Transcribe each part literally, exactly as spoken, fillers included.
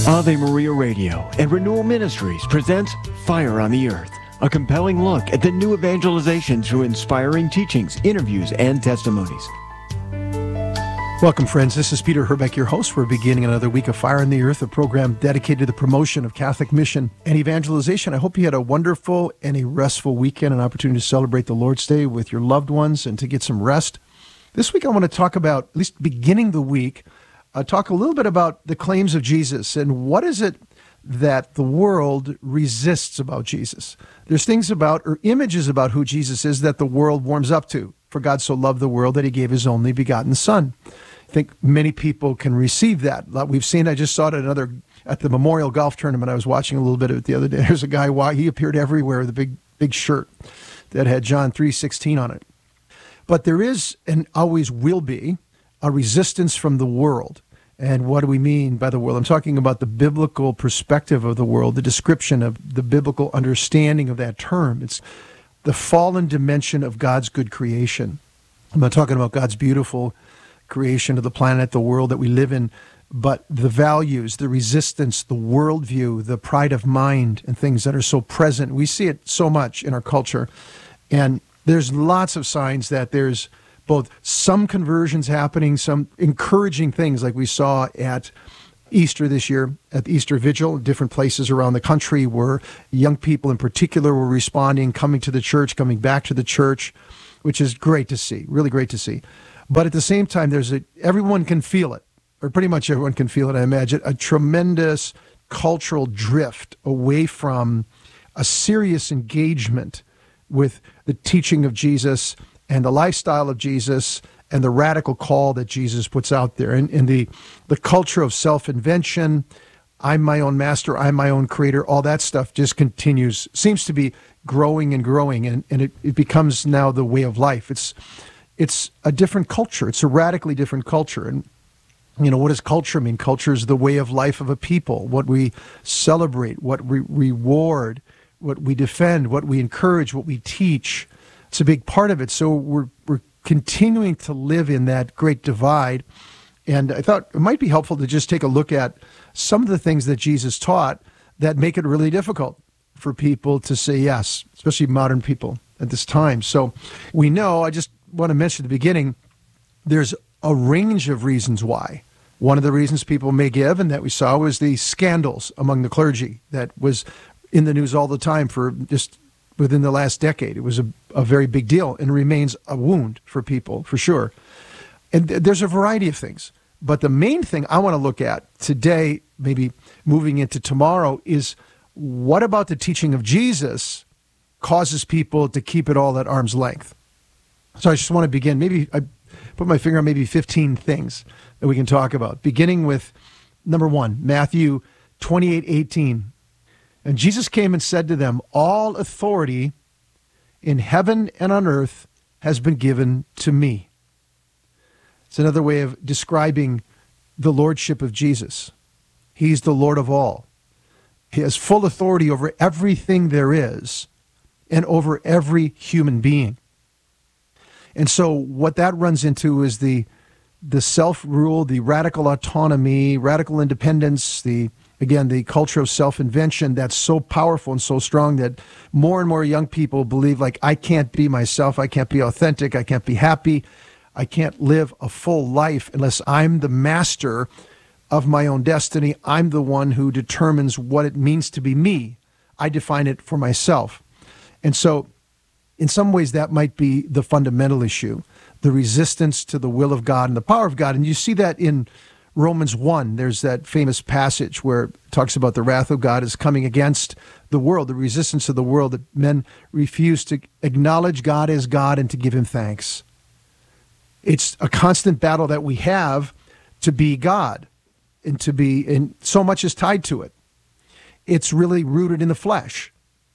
Ave Maria Radio and Renewal Ministries presents Fire on the Earth, a compelling look at the new evangelization through inspiring teachings, interviews, and testimonies. Welcome, friends. This is Peter Herbeck, your host. We're beginning another week of Fire on the Earth, a program dedicated to the promotion of Catholic mission and evangelization. I hope you had a wonderful and a restful weekend, an opportunity to celebrate the Lord's Day with your loved ones and to get some rest. This week I want to talk about, at least beginning the week, uh, talk a little bit about the claims of Jesus and what is it that the world resists about Jesus. There's things about, or images about who Jesus is that the world warms up to. For God so loved the world that he gave his only begotten Son. I think many people can receive that. We've seen, I just saw it at another, at the Memorial Golf Tournament. I was watching a little bit of it the other day. There's a guy, why he appeared everywhere with a big, big shirt that had John three sixteen on it. But there is, and always will be, a resistance from the world. And what do we mean by the world? I'm talking about the biblical perspective of the world, the description of the biblical understanding of that term. It's the fallen dimension of God's good creation. I'm not talking about God's beautiful creation of the planet, the world that we live in, but the values, the resistance, the worldview, the pride of mind, and things that are so present. We see it so much in our culture. And there's lots of signs that there's both some conversions happening, some encouraging things like we saw at Easter this year, at the Easter Vigil, different places around the country where young people in particular were responding, coming to the church, coming back to the church, which is great to see, really great to see. But at the same time, there's a, everyone can feel it, or pretty much everyone can feel it, I imagine, a tremendous cultural drift away from a serious engagement with the teaching of Jesus and the lifestyle of Jesus and the radical call that Jesus puts out there. And, and the, the culture of self-invention, I'm my own master, I'm my own creator, all that stuff just continues, seems to be growing and growing, and, and it, it becomes now the way of life. It's it's a different culture. It's a radically different culture. And, you know, what does culture mean? Culture is the way of life of a people, what we celebrate, what we reward, what we defend, what we encourage, what we teach. It's a big part of it. So we're we're continuing to live in that great divide. And I thought it might be helpful to just take a look at some of the things that Jesus taught that make it really difficult for people to say yes, especially modern people at this time. So we know, I just want to mention at the beginning, there's a range of reasons why. One of the reasons people may give, and that we saw, was the scandals among the clergy that was in the news all the time for just within the last decade. It was a, a very big deal and remains a wound for people, for sure. And th- there's a variety of things. But the main thing I want to look at today, maybe moving into tomorrow, is what about the teaching of Jesus causes people to keep it all at arm's length? So I just want to begin. Maybe I put my finger on maybe fifteen things that we can talk about, beginning with number one, Matthew twenty-eight eighteen. And Jesus came and said to them, all authority in heaven and on earth has been given to me. It's another way of describing the lordship of Jesus. He's the Lord of all. He has full authority over everything there is and over every human being. And so what that runs into is the the self-rule, the radical autonomy, radical independence, the again, the culture of self-invention that's so powerful and so strong that more and more young people believe, like, I can't be myself, I can't be authentic, I can't be happy, I can't live a full life unless I'm the master of my own destiny. I'm the one who determines what it means to be me. I define it for myself. And so in some ways that might be the fundamental issue, the resistance to the will of God and the power of God. And you see that in Romans one. There's that famous passage where it talks about the wrath of God is coming against the world, the resistance of the world, that men refuse to acknowledge God as God and to give him thanks. It's a constant battle that we have to be God and to be, and so much is tied to it. It's really rooted in the flesh.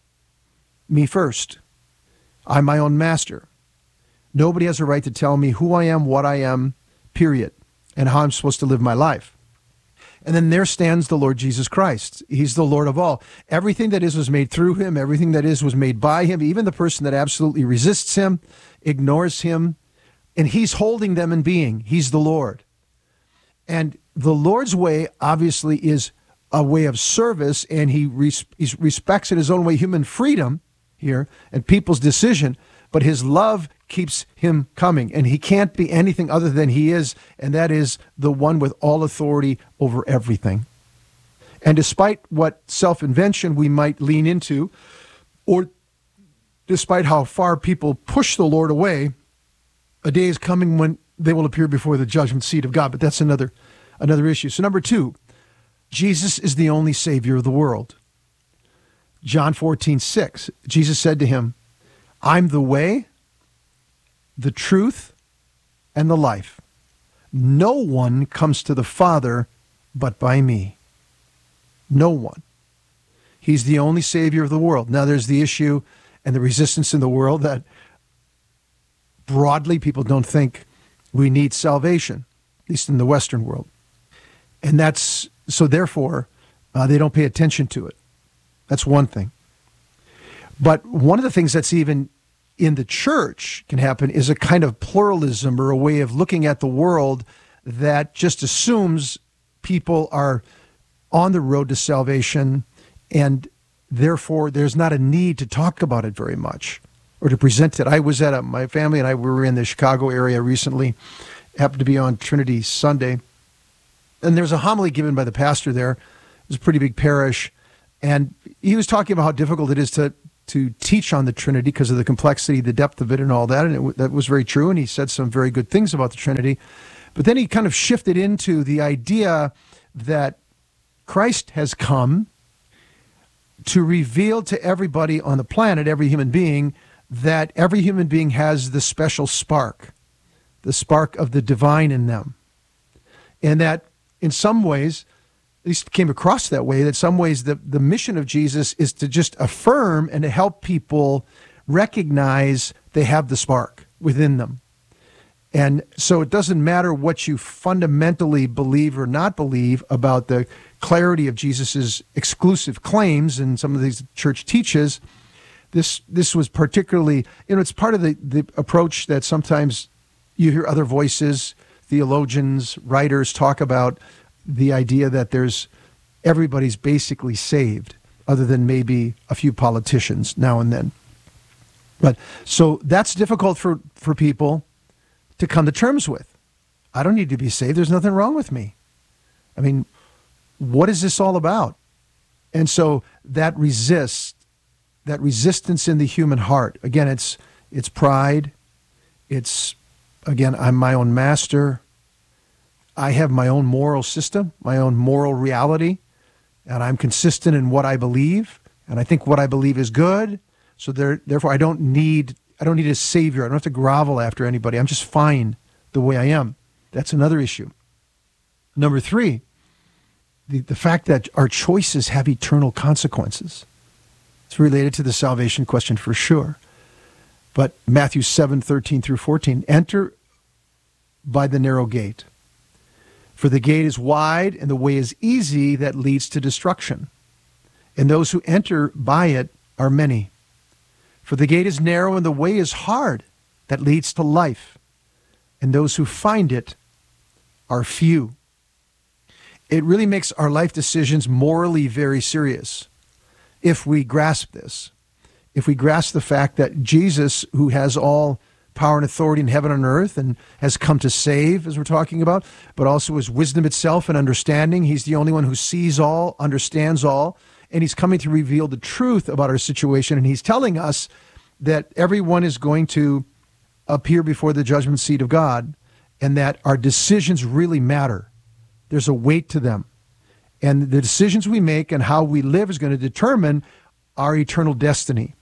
Me first. I'm my own master. Nobody has a right to tell me who I am, what I am, period, and how I'm supposed to live my life. And then there stands the Lord Jesus Christ. He's the Lord of all. Everything that is was made through him. Everything that is was made by him. Even the person that absolutely resists him, ignores him, and he's holding them in being. He's the Lord. And the Lord's way, obviously, is a way of service, and he, res- he respects in his own way human freedom here and people's decision, but his love keeps him coming, and he can't be anything other than he is, and that is the one with all authority over everything. And despite what self-invention we might lean into, or despite how far people push the Lord away, a day is coming when they will appear before the judgment seat of God, but that's another another issue. So number two, Jesus is the only Savior of the world. John fourteen six, Jesus said to him, I'm the way, the truth, and the life. No one comes to the Father but by me. No one. He's the only Savior of the world. Now there's the issue and the resistance in the world that broadly people don't think we need salvation, at least in the Western world. And that's, so therefore, uh, they don't pay attention to it. That's one thing. But one of the things that's even in the church can happen is a kind of pluralism or a way of looking at the world that just assumes people are on the road to salvation, and therefore there's not a need to talk about it very much or to present it. I was at a, my family and I were in the Chicago area recently, happened to be on Trinity Sunday, and there's a homily given by the pastor there. It was a pretty big parish, and he was talking about how difficult it is to to teach on the Trinity because of the complexity, the depth of it, and all that, and it, that was very true, and he said some very good things about the Trinity. But then he kind of shifted into the idea that Christ has come to reveal to everybody on the planet, every human being, that every human being has the special spark, the spark of the divine in them. And that in some ways, at least came across that way, that in some ways the, the mission of Jesus is to just affirm and to help people recognize they have the spark within them. And so it doesn't matter what you fundamentally believe or not believe about the clarity of Jesus's exclusive claims and some of these church teaches. This this was particularly, you know, it's part of the, the approach that sometimes you hear other voices, theologians, writers talk about the idea that there's everybody's basically saved, other than maybe a few politicians now and then. But so that's difficult for, for people to come to terms with. I don't need to be saved. There's nothing wrong with me. I mean, what is this all about? And so that resists, that resistance in the human heart. Again, it's it's pride. It's, again, I'm my own master. I have my own moral system, my own moral reality, and I'm consistent in what I believe, and I think what I believe is good. So there, therefore, I don't need I don't need a savior. I don't have to grovel after anybody. I'm just fine the way I am. That's another issue. Number three, the, the fact that our choices have eternal consequences. It's related to the salvation question for sure. But Matthew seven, thirteen through fourteen, enter by the narrow gate. For the gate is wide and the way is easy that leads to destruction. And those who enter by it are many. For the gate is narrow and the way is hard that leads to life. And those who find it are few. It really makes our life decisions morally very serious if we grasp this. If we grasp the fact that Jesus, who has all power and authority in heaven and earth and has come to save, as we're talking about, but also is wisdom itself and understanding. He's the only one who sees all, understands all, and he's coming to reveal the truth about our situation. And he's telling us that everyone is going to appear before the judgment seat of God and that our decisions really matter. There's a weight to them. And the decisions we make and how we live is going to determine our eternal destiny.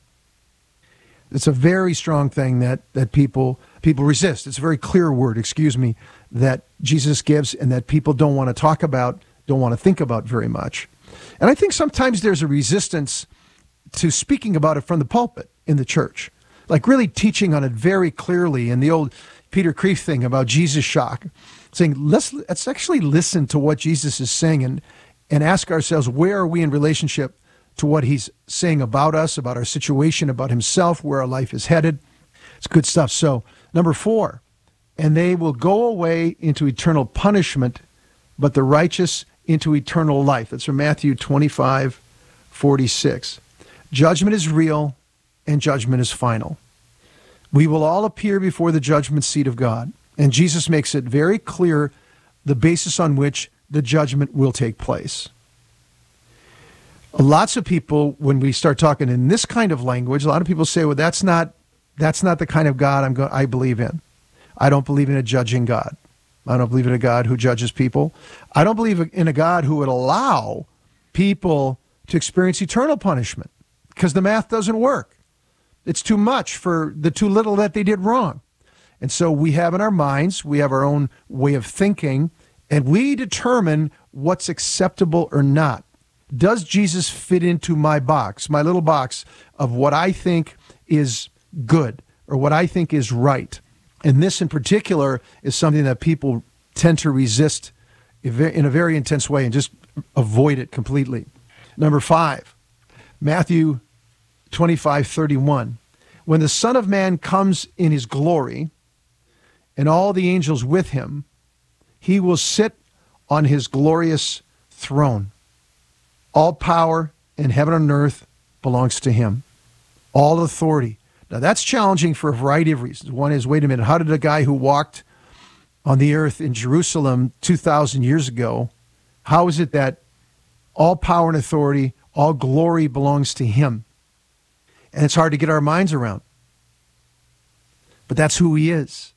It's a very strong thing that that people people resist. It's a very clear word, excuse me, that Jesus gives and that people don't want to talk about, don't want to think about very much. And I think sometimes there's a resistance to speaking about it from the pulpit in the church, like really teaching on it very clearly. And the old Peter Kreeft thing about Jesus shock, saying, let's, let's actually listen to what Jesus is saying and, and ask ourselves, where are we in relationship to what he's saying about us, about our situation, about himself, where our life is headed. It's good stuff. So, number four, and they will go away into eternal punishment, but the righteous into eternal life. That's from Matthew twenty-five forty-six. Judgment is real and judgment is final. We will all appear before the judgment seat of God. And Jesus makes it very clear the basis on which the judgment will take place. Lots of people, when we start talking in this kind of language, a lot of people say, well, that's not that's not the kind of God I'm go- I believe in. I don't believe in a judging God. I don't believe in a God who judges people. I don't believe in a God who would allow people to experience eternal punishment because the math doesn't work. It's too much for the too little that they did wrong. And so we have in our minds, we have our own way of thinking, and we determine what's acceptable or not. Does Jesus fit into my box, my little box of what I think is good or what I think is right? And this in particular is something that people tend to resist in a very intense way and just avoid it completely. Number five, Matthew twenty-five thirty-one. When the Son of Man comes in his glory and all the angels with him, he will sit on his glorious throne. All power in heaven and earth belongs to him. All authority. Now that's challenging for a variety of reasons. One is, wait a minute, how did a guy who walked on the earth in Jerusalem two thousand years ago, how is it that all power and authority, all glory belongs to him? And it's hard to get our minds around. But that's who he is.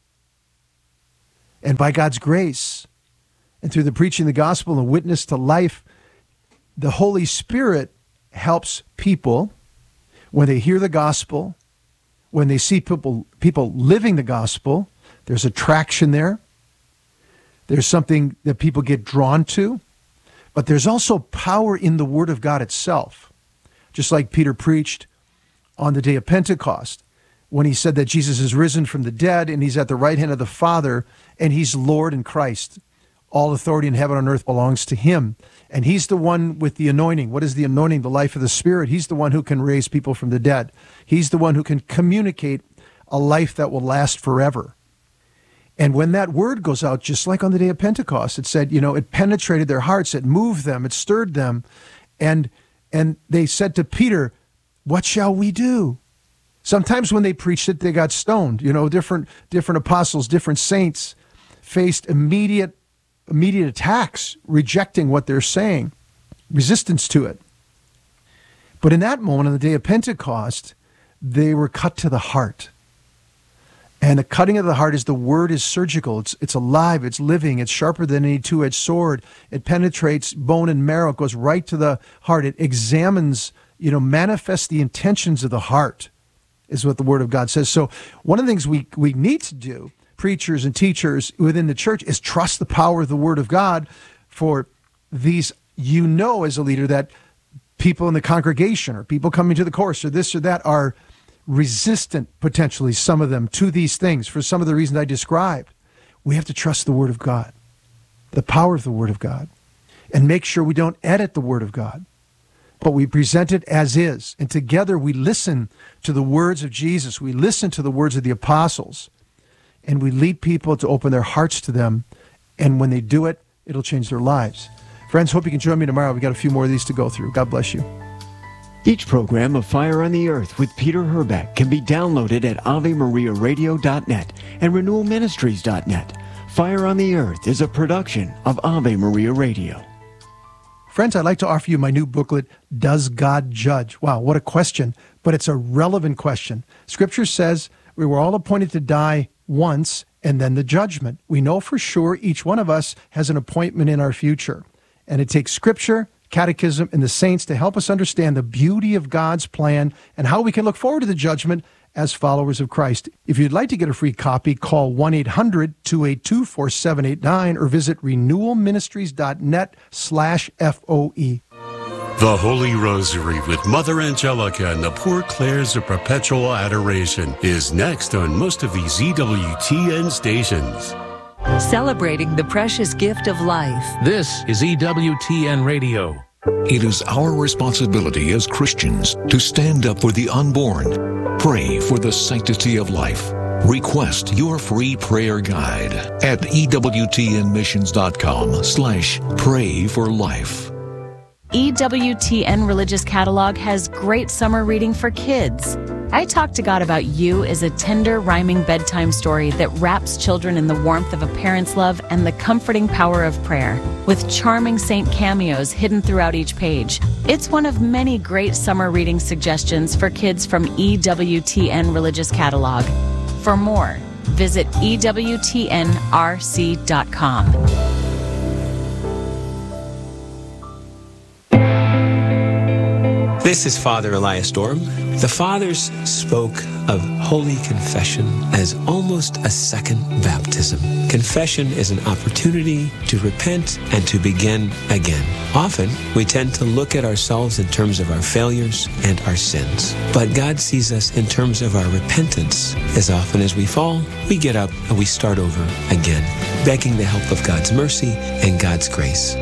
And by God's grace, and through the preaching of the gospel and witness to life, the Holy Spirit helps people when they hear the gospel, when they see people, people living the gospel. There's attraction there. There's something that people get drawn to. But there's also power in the Word of God itself. Just like Peter preached on the day of Pentecost, when he said that Jesus is risen from the dead and he's at the right hand of the Father and he's Lord in Christ. All authority in heaven and earth belongs to him. And he's the one with the anointing. What is the anointing? The life of the Spirit. He's the one who can raise people from the dead. He's the one who can communicate a life that will last forever. And when that word goes out, just like on the day of Pentecost, it said, you know, it penetrated their hearts, it moved them, it stirred them. And, and they said to Peter, what shall we do? Sometimes when they preached it, they got stoned. You know, different different apostles, different saints faced immediate immediate attacks, rejecting what they're saying, resistance to it. But in that moment, on the day of Pentecost, they were cut to the heart. And the cutting of the heart is the word is surgical. It's it's alive. It's living. It's sharper than any two-edged sword. It penetrates bone and marrow. It goes right to the heart. It examines, you know, manifests the intentions of the heart, is what the Word of God says. So one of the things we, we need to do, preachers and teachers within the church, is trust the power of the Word of God for these. You know, as a leader, that people in the congregation or people coming to the course or this or that are resistant, potentially, some of them, to these things for some of the reasons I described. We have to trust the Word of God, the power of the Word of God, and make sure we don't edit the Word of God, but we present it as is. And together we listen to the words of Jesus. We listen to the words of the apostles, and we lead people to open their hearts to them. And when they do it, it'll change their lives. Friends, hope you can join me tomorrow. We've got a few more of these to go through. God bless you. Each program of Fire on the Earth with Peter Herbeck can be downloaded at ave maria radio dot net and renewal ministries dot net. Fire on the Earth is a production of Ave Maria Radio. Friends, I'd like to offer you my new booklet, Does God Judge? Wow, what a question, but it's a relevant question. Scripture says we were all appointed to die once and then the judgment. We know for sure each one of us has an appointment in our future. And it takes Scripture, Catechism, and the saints to help us understand the beauty of God's plan and how we can look forward to the judgment as followers of Christ. If you'd like to get a free copy, call one eight hundred two eight two four seven eight nine or visit renewal ministries dot net slash F O E. The Holy Rosary with Mother Angelica and the Poor Clares of Perpetual Adoration is next on most of these Z W T N stations. Celebrating the precious gift of life. This is E W T N Radio. It is our responsibility as Christians to stand up for the unborn, pray for the sanctity of life, Request your free prayer guide at ewtnmissions.com slash pray for life. E W T N Religious Catalog has great summer reading for kids. I Talk to God About You is a tender, rhyming bedtime story that wraps children in the warmth of a parent's love and the comforting power of prayer, with charming saint cameos hidden throughout each page. It's one of many great summer reading suggestions for kids from E W T N Religious Catalog. For more, visit E W T N R C dot com. This is Father Elias Dorm. The Fathers spoke of Holy Confession as almost a second baptism. Confession is an opportunity to repent and to begin again. Often, we tend to look at ourselves in terms of our failures and our sins. But God sees us in terms of our repentance. As often as we fall, we get up and we start over again, begging the help of God's mercy and God's grace.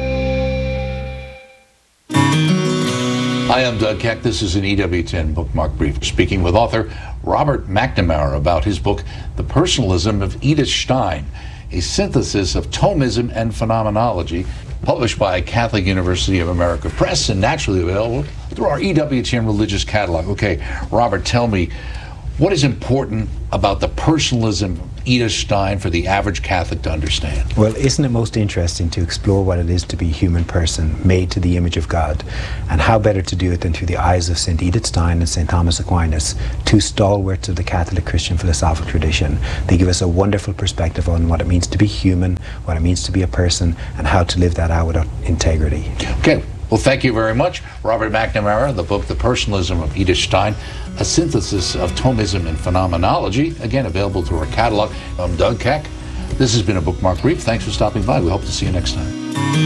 Hi, I'm Doug Keck. This is an E W T N Bookmark Brief, speaking with author Robert McNamara about his book, The Personalism of Edith Stein, a synthesis of Thomism and phenomenology, published by Catholic University of America Press and naturally available through our E W T N Religious Catalog. Okay, Robert, tell me, what is important about the personalism of Edith Stein for the average Catholic to understand? Well, isn't it most interesting to explore what it is to be a human person made to the image of God? And how better to do it than through the eyes of Saint Edith Stein and Saint Thomas Aquinas, two stalwarts of the Catholic Christian philosophical tradition. They give us a wonderful perspective on what it means to be human, what it means to be a person, and how to live that out with integrity. Okay. Well, thank you very much, Robert McNamara. The book, The Personalism of Edith Stein, a synthesis of Thomism and phenomenology, again, available through our catalog. I'm Doug Keck. This has been a Bookmark Brief. Thanks for stopping by. We hope to see you next time.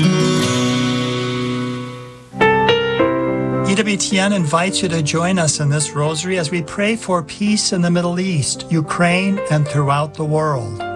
E W T N invites you to join us in this rosary as we pray for peace in the Middle East, Ukraine, and throughout the world.